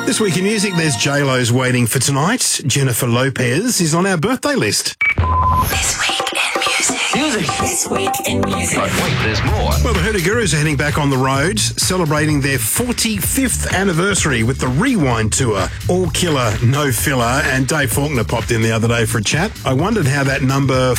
This week in music, there's J-Lo's waiting for tonight. Jennifer Lopez is on our birthday list. This week in music. This week in music. But wait, there's more. Well, the Hoodoo Gurus are heading back on the road, celebrating their 45th anniversary with the Rewind Tour. All killer, no filler, and Dave Faulkner popped in the other day for a chat. I wondered how that number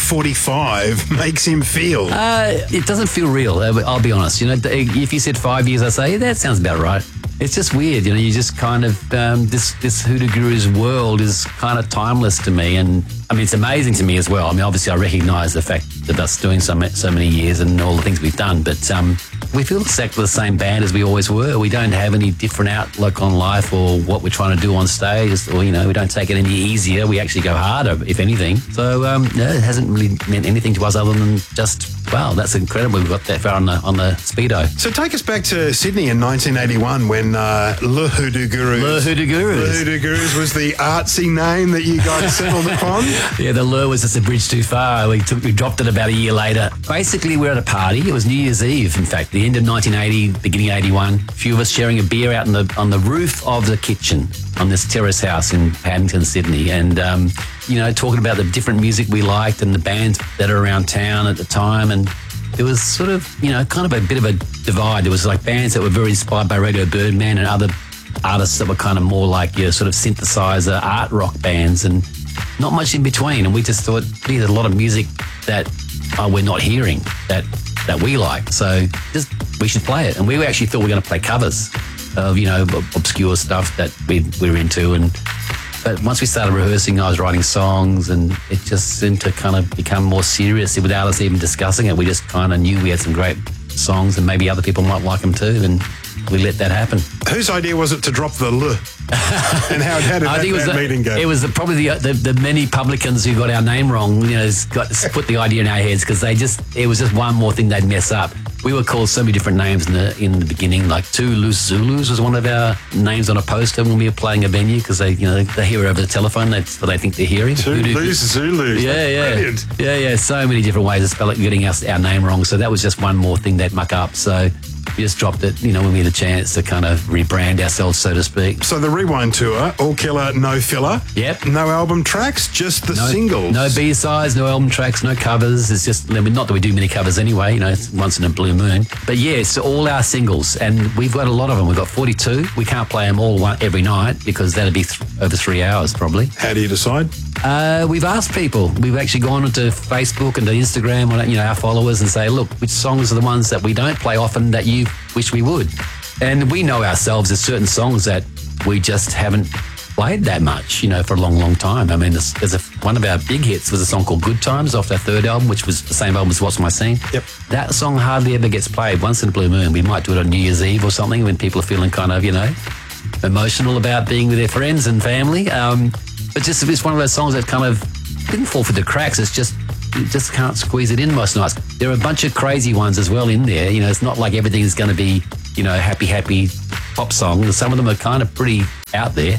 45 makes him feel. It doesn't feel real, I'll be honest. You know, if you said 5 years, I'd say, that sounds about right. It's just weird, you know, you just kind of, this Hoodoo Gurus world is kind of timeless to me. And I mean, it's amazing to me as well. I mean, obviously I recognise the fact that us doing so many years and all the things we've done, but we feel exactly the same band as we always were. We don't have any different outlook on life or what we're trying to do on stage, or, you know, we don't take it any easier. We actually go harder, if anything. So, no, it hasn't really meant anything to us other than just, wow, that's incredible. We got that far on the Speedo. So take us back to Sydney in 1981 when Le Hoodoo Gurus. Le Hoodoo Gurus. Le Hoodoo Gurus was the artsy name that you guys settled upon. Yeah, the lure was just a bridge too far. We dropped it about a year later. Basically, we're at a party. It was New Year's Eve, in fact, the end of 1980, beginning of 81. A few of us sharing a beer out on the roof of the kitchen on this terrace house in Paddington, Sydney. And, you know, talking about the different music we liked and the bands that are around town at the time. And there was sort of, you know, kind of a bit of a divide. There was like bands that were very inspired by Radio Birdman and other artists that were kind of more like your sort of synthesizer art rock bands, and not much in between. And we just thought, gee, there's a lot of music that we're not hearing that we like. So just we should play it. And we actually thought we were going to play covers of, you know, obscure stuff that we were into. But once we started rehearsing, I was writing songs, and it just seemed to kind of become more serious without us even discussing it. We just kind of knew we had some great songs and maybe other people might like them too, and we let that happen. Whose idea was it to drop the le? And how did that meeting go? It was probably the many publicans who got our name wrong, you know, put the idea in our heads, because it was just one more thing they'd mess up. We were called so many different names in the beginning, like Two Loose Zulus was one of our names on a poster when we were playing a venue, because they hear it over the telephone, that's what they think they're hearing. Two Loose Zulus. Yeah. Brilliant. Yeah. So many different ways of spelling, getting our name wrong. So that was just one more thing they'd muck up. So we just dropped it, you know, when we had a chance to kind of rebrand ourselves, so to speak. So the Rewind Tour, all killer, no filler. Yep. No album tracks, just the singles. No B-sides, no album tracks, no covers. It's just, not that we do many covers anyway, you know, it's once in a blue moon. But yeah, it's all our singles, and we've got a lot of them. We've got 42. We can't play them all every night because that'd be over 3 hours probably. How do you decide? We've asked people. We've actually gone onto Facebook and to Instagram, you know, our followers, and say, look, which songs are the ones that we don't play often that you wish we would? And we know ourselves there's certain songs that we just haven't played that much, you know, for a long, long time. I mean, one of our big hits was a song called Good Times off our third album, which was the same album as What's My Scene. Yep. That song hardly ever gets played. Once in a blue moon, we might do it on New Year's Eve or something when people are feeling kind of, you know, emotional about being with their friends and family. But it's one of those songs that kind of didn't fall through the cracks. You just can't squeeze it in most nights. There are a bunch of crazy ones as well in there. You know, it's not like everything's going to be, you know, happy pop songs. Some of them are kind of pretty out there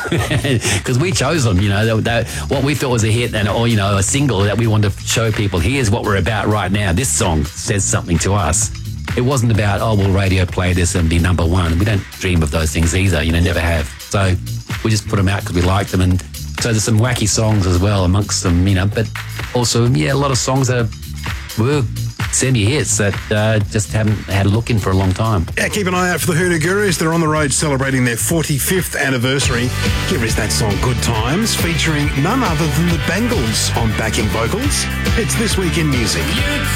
because we chose them, you know, what we thought was a hit or, you know, a single that we wanted to show people. Here's what we're about right now. This song says something to us. It wasn't about, will radio play this and be number one. We don't dream of those things either, you know, never have. So we just put them out because we liked them. And so there's some wacky songs as well amongst them, you know, but also, yeah, a lot of songs that were semi-hits that just haven't had a look in for a long time. Yeah, keep an eye out for the Hoodoo Gurus. They're on the road celebrating their 45th anniversary. Here is that song, Good Times, featuring none other than the Bangles on backing vocals. It's This Week in Music.